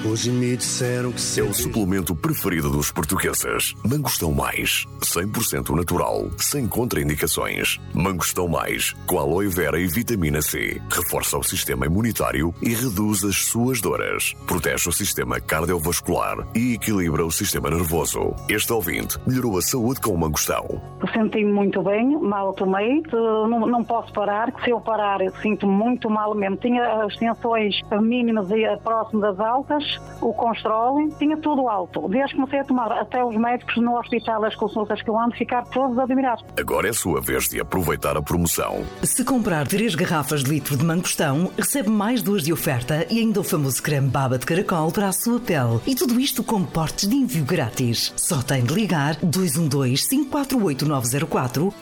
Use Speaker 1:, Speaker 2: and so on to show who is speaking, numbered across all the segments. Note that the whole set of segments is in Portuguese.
Speaker 1: Hoje me disseram que
Speaker 2: É o suplemento preferido dos portugueses. Mangostão Mais, 100% natural, sem contraindicações. Mangostão Mais, com aloe vera e vitamina C. Reforça o sistema imunitário e reduz as suas dores. Protege o sistema cardiovascular e equilibra o sistema nervoso. Este ouvinte melhorou a saúde com o mangostão.
Speaker 3: Senti-me muito bem, mal tomei, não posso parar, que se eu parar eu sinto muito mal mesmo. Tinha as tensões mínimas e próximo das altas, o colesterol, tinha tudo alto. Desde que comecei a tomar, até os médicos no hospital, as consultas que eu ando, ficaram todos admirados.
Speaker 2: Agora é a sua vez de aproveitar a promoção.
Speaker 4: Se comprar 3 garrafas de litro de mangostão, recebe mais 2 de oferta e ainda o famoso creme baba de caracol para a sua pele. E tudo isto com portes de envio grátis. Só tem de ligar 212-548-904.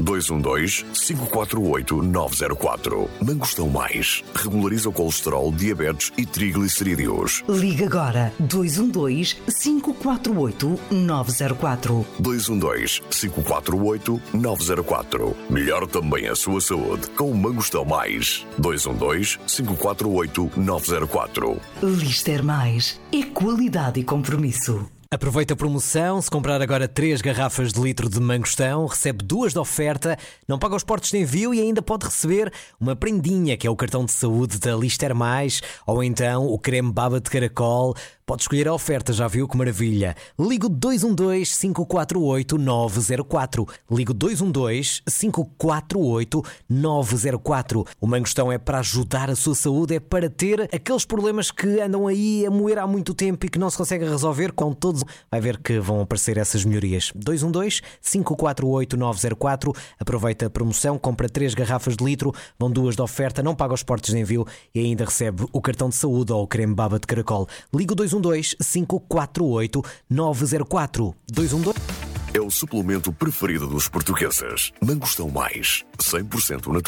Speaker 2: 212-548-904. Mangostão Mais. Regulariza o colesterol, diabetes e triglicerídeos.
Speaker 4: Liga agora 212-548-904.
Speaker 2: 212-548-904. Melhor também a sua saúde com o Mangostão Mais. 212-548-904.
Speaker 4: Lister Mais. É qualidade e compromisso.
Speaker 5: Aproveita a promoção. Se comprar agora 3 garrafas de litro de mangostão, recebe 2 de oferta, não paga os portos de envio e ainda pode receber uma prendinha, que é o cartão de saúde da Lister Mais, ou então o creme baba de caracol. Pode escolher a oferta, já viu que maravilha? Ligo 212-548-904. Ligo 212-548-904. O mangostão é para ajudar a sua saúde, é para ter aqueles problemas que andam aí a moer há muito tempo e que não se consegue resolver. Com todos, vai ver que vão aparecer essas melhorias. 212-548-904. Aproveita a promoção, compra 3 garrafas de litro, vão 2 de oferta, não paga os portos de envio e ainda recebe o cartão de saúde ou o creme baba de caracol. Ligo 212-548-904. 212.
Speaker 2: É o suplemento preferido dos portugueses. Mangostão Mais, 100% natural.